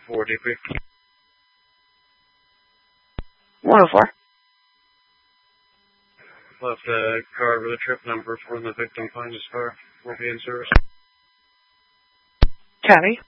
104 DP. 104. Left a card with a trip number for the victim finds his car. Will be in service. Copy.